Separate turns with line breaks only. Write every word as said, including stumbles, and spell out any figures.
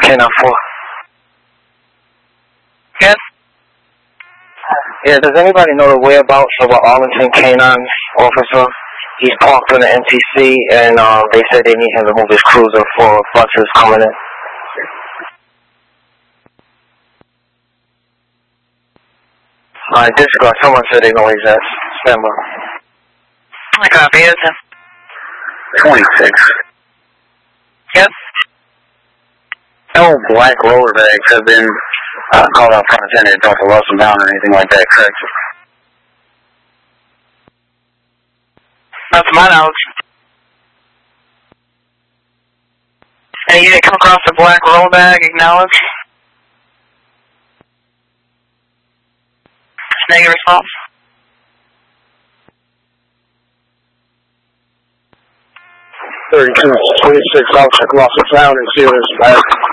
K nine four.
Yes?
Yeah, does anybody know the whereabouts of an Arlington K nine officer? He's parked on the M T C, and um, they said they need him to move his cruiser for buses coming in. Alright, disregard. Someone said they know he's at. Stand by.
I copy it.
twenty-six.
Yep.
No black roller bags have been uh, called out front of attendant to talk to Russell down or anything like that, correct?
Not to my knowledge. And you didn't come across a black roll bag, acknowledge? Negative response.
thirty-two, twenty-six, I'll check loss of sound and see if it's bad.